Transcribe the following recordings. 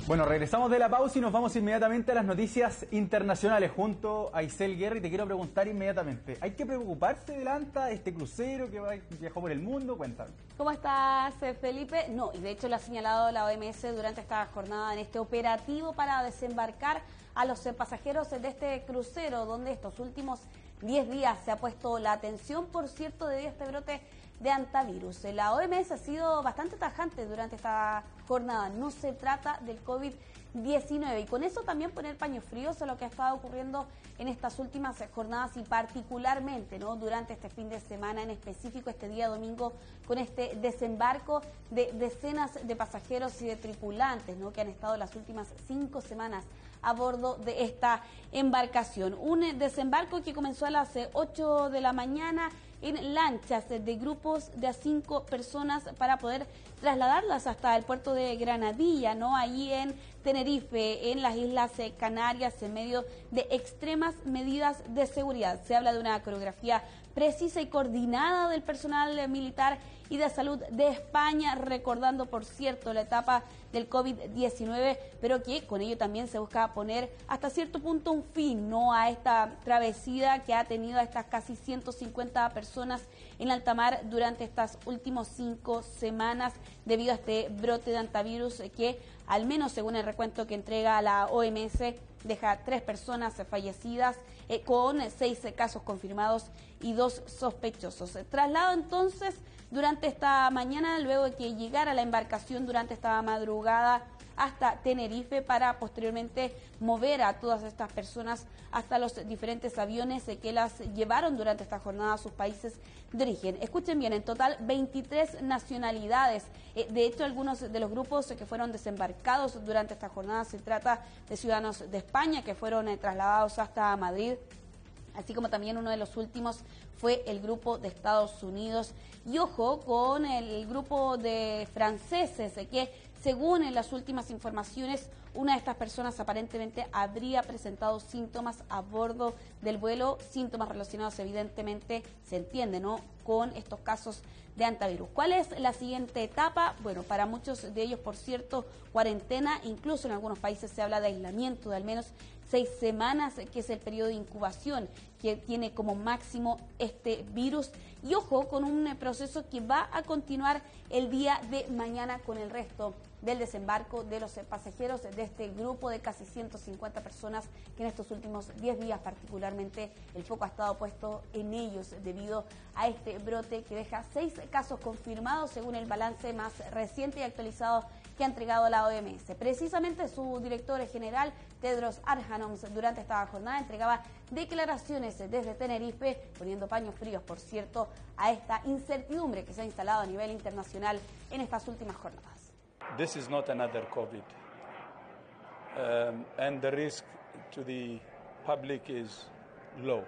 Bueno, regresamos de la pausa y nos vamos inmediatamente a las noticias internacionales junto a Isel Guerra y te quiero preguntar inmediatamente, ¿hay que preocuparse del ANTA, este crucero que viajó por el mundo? Cuéntame. ¿Cómo estás, Felipe? No, y de hecho lo ha señalado la OMS durante esta jornada en este operativo para desembarcar a los pasajeros de este crucero, donde estos últimos 10 días se ha puesto la atención, por cierto, debido a este brote de antivirus. La OMS ha sido bastante tajante durante esta jornada. No se trata del COVID-19 y con eso también poner paños fríos a lo que ha estado ocurriendo en estas últimas jornadas y particularmente durante este fin de semana, en específico este día domingo, con este desembarco de decenas de pasajeros y de tripulantes que han estado las últimas 5 semanas a bordo de esta embarcación. Un desembarco que comenzó a las 8 de la mañana en lanchas de grupos de a 5 personas para poder trasladarlas hasta el puerto de Granadilla, allí en Tenerife, en las Islas Canarias, en medio de extremas medidas de seguridad. Se habla de una coreografía precisa y coordinada del personal militar y de salud de España, recordando, por cierto, la etapa del COVID-19, pero que con ello también se busca poner hasta cierto punto un fin a esta travesía que ha tenido a estas casi 150 personas en alta mar durante estas últimas 5 semanas debido a este brote de antivirus que, al menos según el recuento que entrega la OMS, deja 3 personas fallecidas con 6 casos confirmados y 2 sospechosos. Traslado entonces durante esta mañana, luego de que llegara la embarcación durante esta madrugada hasta Tenerife para posteriormente mover a todas estas personas hasta los diferentes aviones que las llevaron durante esta jornada a sus países de origen. Escuchen bien, en total 23 nacionalidades. De hecho, algunos de los grupos que fueron desembarcados durante esta jornada se trata de ciudadanos de España que fueron trasladados hasta Madrid, así como también uno de los últimos fue el grupo de Estados Unidos. Y ojo con el grupo de franceses que, según las últimas informaciones, una de estas personas aparentemente habría presentado síntomas a bordo del vuelo, síntomas relacionados evidentemente, se entiende, con estos casos de antivirus. ¿Cuál es la siguiente etapa? Bueno, para muchos de ellos, por cierto, cuarentena, incluso en algunos países se habla de aislamiento de al menos 6 semanas, que es el periodo de incubación que tiene como máximo este virus. Y ojo con un proceso que va a continuar el día de mañana con el resto del desembarco de los pasajeros de este grupo de casi 150 personas que en estos últimos 10 días particularmente el foco ha estado puesto en ellos debido a este brote que deja 6 casos confirmados según el balance más reciente y actualizado que ha entregado la OMS. Precisamente su director general, Tedros Adhanom, durante esta jornada entregaba declaraciones desde Tenerife, poniendo paños fríos, por cierto, a esta incertidumbre que se ha instalado a nivel internacional en estas últimas jornadas. This is not another COVID, and the risk to the public is low.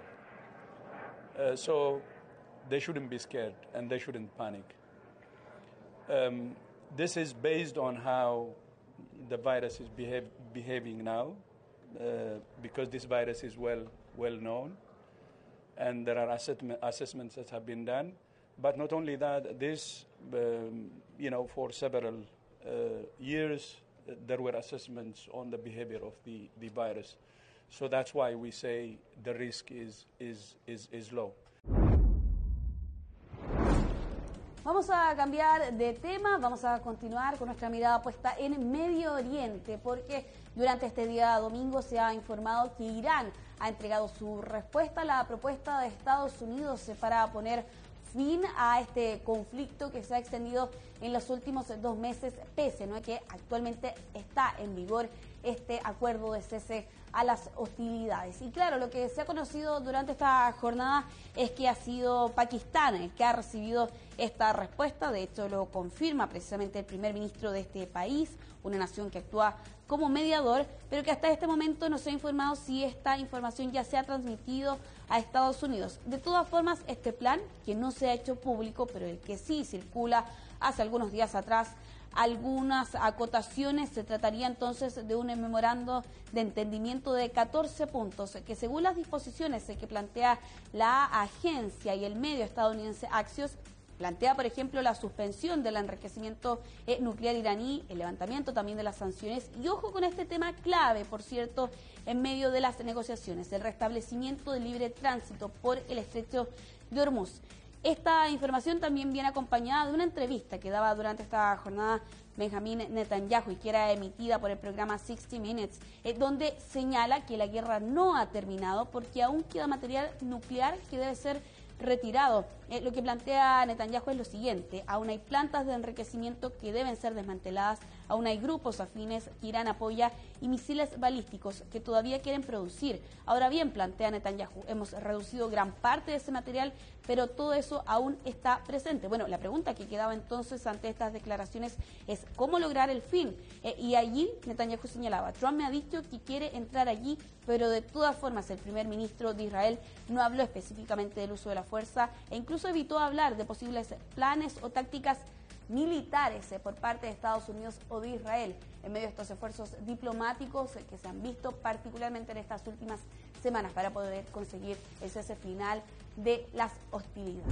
So they shouldn't be scared and they shouldn't panic. This is based on how the virus is behaving now, because this virus is well known, and there are assessments that have been done. But not only that, this, for several years, there were assessments on the behavior of the virus. So that's why we say the risk is low. Vamos a cambiar de tema, vamos a continuar con nuestra mirada puesta en Medio Oriente, porque durante este día domingo se ha informado que Irán ha entregado su respuesta a la propuesta de Estados Unidos para poner fin a este conflicto que se ha extendido en los últimos 2 meses, pese a que actualmente está en vigor este acuerdo de cese a las hostilidades. Y claro, lo que se ha conocido durante esta jornada es que ha sido Pakistán el que ha recibido esta respuesta. De hecho, lo confirma precisamente el primer ministro de este país, una nación que actúa como mediador, pero que hasta este momento no se ha informado si esta información ya se ha transmitido a Estados Unidos. De todas formas, este plan, que no se ha hecho público, pero el que sí circula hace algunos días atrás, algunas acotaciones, se trataría entonces de un memorando de entendimiento de 14 puntos que, según las disposiciones que plantea la agencia y el medio estadounidense Axios, Plantea, por ejemplo, la suspensión del enriquecimiento nuclear iraní, el levantamiento también de las sanciones y ojo con este tema clave, por cierto, en medio de las negociaciones, el restablecimiento del libre tránsito por el estrecho de Hormuz. Esta información también viene acompañada de una entrevista que daba durante esta jornada Benjamin Netanyahu y que era emitida por el programa 60 Minutes, donde señala que la guerra no ha terminado porque aún queda material nuclear que debe ser retirado. Lo que plantea Netanyahu es lo siguiente: aún hay plantas de enriquecimiento que deben ser desmanteladas, aún hay grupos afines que Irán apoya y misiles balísticos que todavía quieren producir. Ahora bien, plantea Netanyahu, hemos reducido gran parte de ese material, pero todo eso aún está presente. Bueno, la pregunta que quedaba entonces ante estas declaraciones es ¿cómo lograr el fin? Y allí Netanyahu señalaba, Trump me ha dicho que quiere entrar allí, pero de todas formas el primer ministro de Israel no habló específicamente del uso de la fuerza e incluso evitó hablar de posibles planes o tácticas militares por parte de Estados Unidos o de Israel en medio de estos esfuerzos diplomáticos que se han visto particularmente en estas últimas semanas para poder conseguir el cese final de las hostilidades.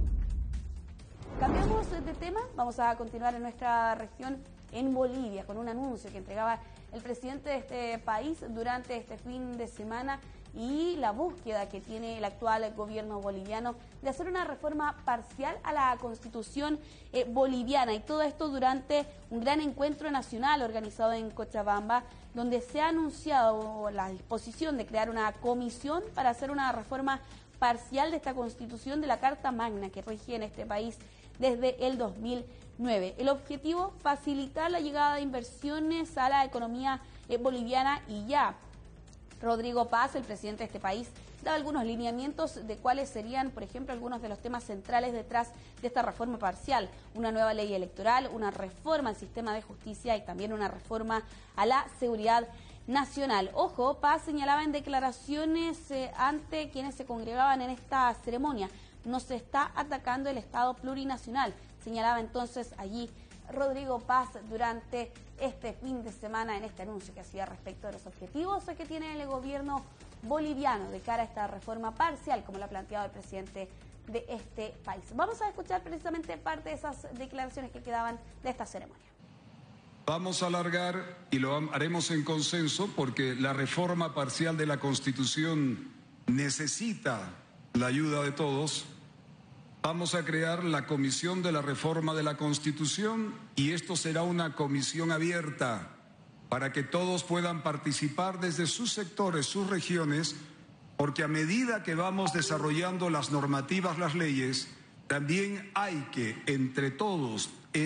Cambiamos de tema, vamos a continuar en nuestra región, en Bolivia, con un anuncio que entregaba el presidente de este país durante este fin de semana y la búsqueda que tiene el actual gobierno boliviano de hacer una reforma parcial a la Constitución boliviana, y todo esto durante un gran encuentro nacional organizado en Cochabamba, donde se ha anunciado la disposición de crear una comisión para hacer una reforma parcial de esta Constitución de la Carta Magna que rige en este país desde el 2009. El objetivo, facilitar la llegada de inversiones a la economía boliviana, y ya Rodrigo Paz, el presidente de este país, daba algunos lineamientos de cuáles serían, por ejemplo, algunos de los temas centrales detrás de esta reforma parcial: una nueva ley electoral, una reforma al sistema de justicia y también una reforma a la seguridad nacional. Ojo, Paz señalaba en declaraciones ante quienes se congregaban en esta ceremonia, no se está atacando el Estado plurinacional, señalaba entonces allí Rodrigo Paz durante este fin de semana en este anuncio que hacía respecto de los objetivos que tiene el gobierno boliviano de cara a esta reforma parcial, como lo ha planteado el presidente de este país. Vamos a escuchar precisamente parte de esas declaraciones que quedaban de esta ceremonia. Vamos a alargar y lo haremos en consenso porque la reforma parcial de la Constitución necesita la ayuda de todos. Vamos a crear la Comisión de la Reforma de la Constitución y esto será una comisión abierta para que todos puedan participar desde sus sectores, sus regiones, porque a medida que vamos desarrollando las normativas, las leyes, también hay que entre todos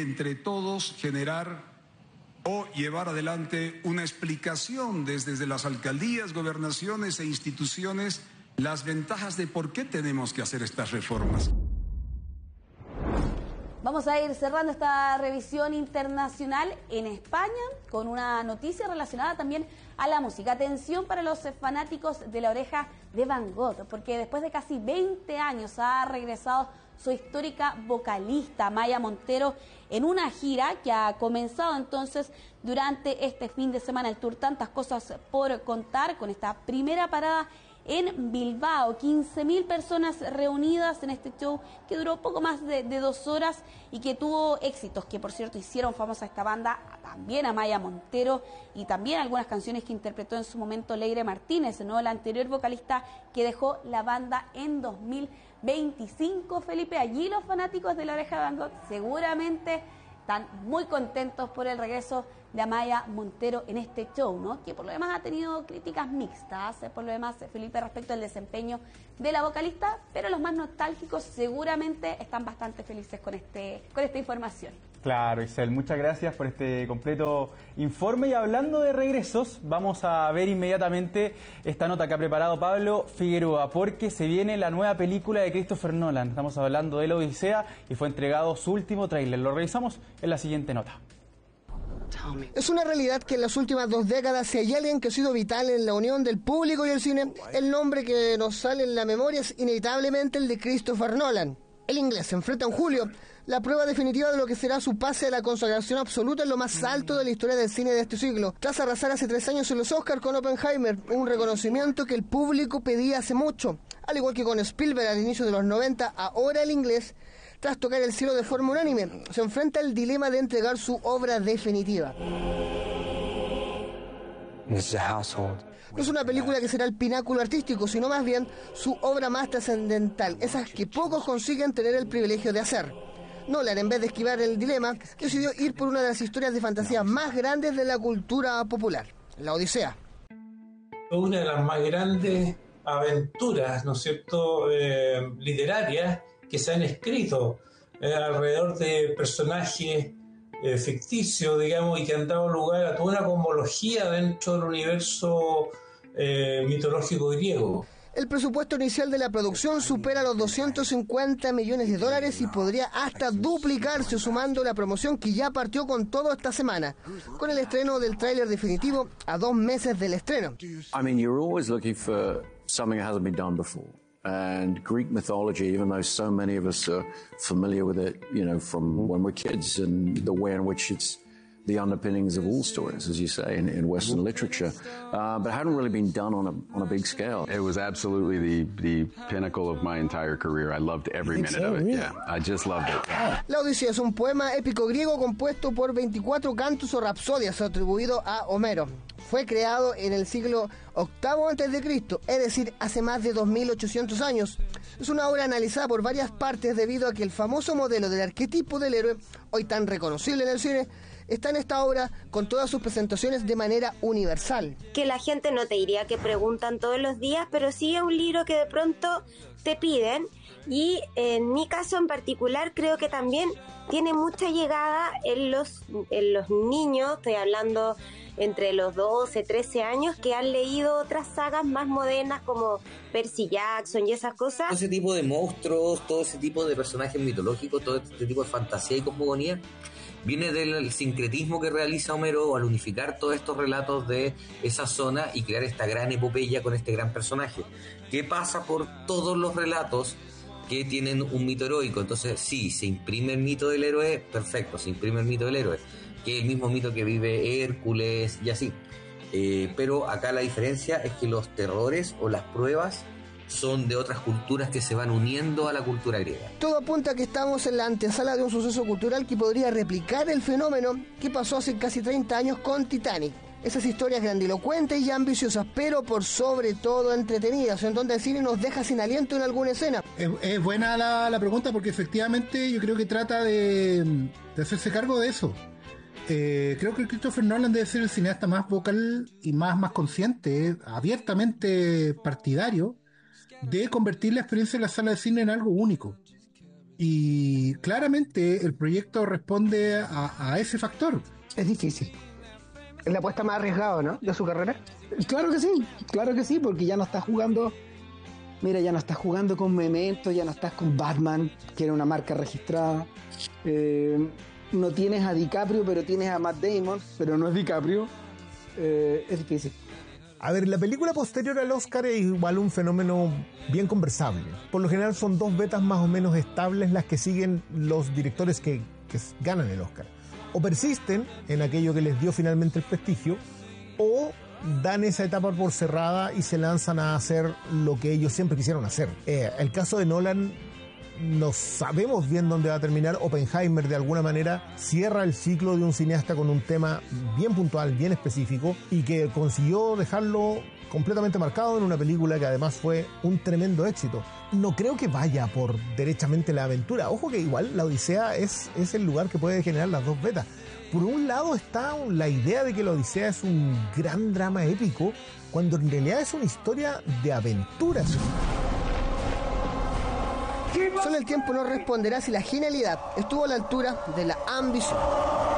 generar o llevar adelante una explicación desde las alcaldías, gobernaciones e instituciones, las ventajas de por qué tenemos que hacer estas reformas. Vamos a ir cerrando esta revisión internacional en España con una noticia relacionada también a la música. Atención para los fanáticos de La Oreja de Van Gogh, porque después de casi 20 años ha regresado su histórica vocalista Maya Montero en una gira que ha comenzado entonces durante este fin de semana, el tour Tantas Cosas por Contar, con esta primera parada en Bilbao. 15.000 personas reunidas en este show que duró poco más de 2 horas y que tuvo éxitos, que por cierto hicieron famosa esta banda, también a Maya Montero, y también algunas canciones que interpretó en su momento Leire Martínez, ¿no?, la anterior vocalista que dejó la banda en 2025. Felipe, allí los fanáticos de La Oreja de Van Gogh seguramente están muy contentos por el regreso de Amaya Montero en este show, ¿no?, que por lo demás ha tenido críticas mixtas, por lo demás, Felipe, respecto al desempeño de la vocalista, pero los más nostálgicos seguramente están bastante felices con esta información. Claro, Isel, muchas gracias por este completo informe. Y hablando de regresos, vamos a ver inmediatamente esta nota que ha preparado Pablo Figueroa, porque se viene la nueva película de Christopher Nolan. Estamos hablando de La Odisea y fue entregado su último tráiler. Lo revisamos en la siguiente nota. Es una realidad que en las últimas 2 décadas, si hay alguien que ha sido vital en la unión del público y el cine, el nombre que nos sale en la memoria es inevitablemente el de Christopher Nolan. El inglés se enfrenta en julio la prueba definitiva de lo que será su pase a la consagración absoluta en lo más alto de la historia del cine de este siglo, tras arrasar hace 3 años en los Oscars con Oppenheimer, un reconocimiento que el público pedía hace mucho. Al igual que con Spielberg al inicio de los 90, ahora el inglés tras tocar el cielo de forma unánime, se enfrenta al dilema de entregar su obra definitiva. No es una película que será el pináculo artístico, sino más bien su obra más trascendental, esas que pocos consiguen tener el privilegio de hacer. Nolan, en vez de esquivar el dilema, decidió ir por una de las historias de fantasía más grandes de la cultura popular, la Odisea. Una de las más grandes aventuras, ¿no es cierto?, literarias que se han escrito alrededor de personajes ficticios, digamos, y que han dado lugar a toda una cosmología dentro del universo mitológico griego. El presupuesto inicial de la producción supera los $250 millones y podría hasta duplicarse sumando la promoción que ya partió con todo esta semana, con el estreno del tráiler definitivo a 2 meses del estreno. I mean, you're always looking for something that hasn't been done before. And Greek mythology, even though so many of us are familiar with it, you know, from when we're kids, and the way in which it's the underpinnings of all stories, as you say, in Western literature, but hadn't really been done on a big scale. It was absolutely the pinnacle of my entire career. I loved every minute of it. Yeah, I just loved it. La Odisea es un poema épico griego compuesto por 24 cantos o rapsodias atribuido a Homero. Fue creado en el siglo VIII a.C., es decir, hace más de 2800 años. Es una obra analizada por varias partes debido a que el famoso modelo del arquetipo del héroe, hoy tan reconocible en el cine, está en esta obra con todas sus presentaciones de manera universal. Que la gente no te diría que preguntan todos los días, pero sí es un libro que de pronto te piden, y en mi caso en particular creo que también tiene mucha llegada en los niños, estoy hablando entre los 12, 13 años, que han leído otras sagas más modernas como Percy Jackson y esas cosas. Todo ese tipo de monstruos, todo ese tipo de personajes mitológicos, todo este tipo de fantasía y cosmogonía viene del sincretismo que realiza Homero al unificar todos estos relatos de esa zona y crear esta gran epopeya con este gran personaje, que pasa por todos los relatos que tienen un mito heroico. Entonces, sí, se imprime el mito del héroe, perfecto, se imprime el mito del héroe, que es el mismo mito que vive Hércules y así. Pero acá la diferencia es que los terrores o las pruebas son de otras culturas que se van uniendo a la cultura griega. Todo apunta a que estamos en la antesala de un suceso cultural que podría replicar el fenómeno que pasó hace casi 30 años con Titanic. Esas historias grandilocuentes y ambiciosas, pero por sobre todo entretenidas, en donde el cine nos deja sin aliento en alguna escena. Es buena la pregunta, porque efectivamente yo creo que trata de hacerse cargo de eso. Creo que Christopher Nolan debe ser el cineasta más vocal y más consciente, abiertamente partidario, de convertir la experiencia de la sala de cine en algo único. Y claramente el proyecto responde a ese factor. Es difícil. Es la apuesta más arriesgada, ¿no?, de su carrera. Claro que sí, porque ya no estás jugando. Mira, ya no estás jugando con Memento, ya no estás con Batman, que era una marca registrada. No tienes a DiCaprio, pero tienes a Matt Damon, pero no es DiCaprio. Es difícil. A ver, la película posterior al Oscar es igual un fenómeno bien conversable. Por lo general son 2 betas más o menos estables las que siguen los directores que ganan el Oscar. O persisten en aquello que les dio finalmente el prestigio, o dan esa etapa por cerrada y se lanzan a hacer lo que ellos siempre quisieron hacer. El caso de Nolan, no sabemos bien dónde va a terminar. Oppenheimer, de alguna manera, cierra el ciclo de un cineasta con un tema bien puntual, bien específico, y que consiguió dejarlo completamente marcado en una película que además fue un tremendo éxito. No creo que vaya por derechamente la aventura. Ojo que igual la Odisea es el lugar que puede generar las 2 betas. Por un lado está la idea de que la Odisea es un gran drama épico, cuando en realidad es una historia de aventuras. Solo el tiempo nos responderá si la genialidad estuvo a la altura de la ambición.